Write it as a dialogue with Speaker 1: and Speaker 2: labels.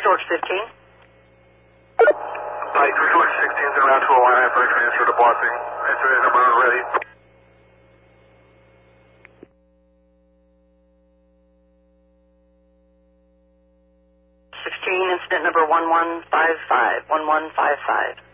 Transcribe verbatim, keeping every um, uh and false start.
Speaker 1: three George fifteen.
Speaker 2: Pike three George sixteen, turn out to a line for transfer to Bossing. Incident number ready.
Speaker 1: sixteen, incident number one one five five, one one five five.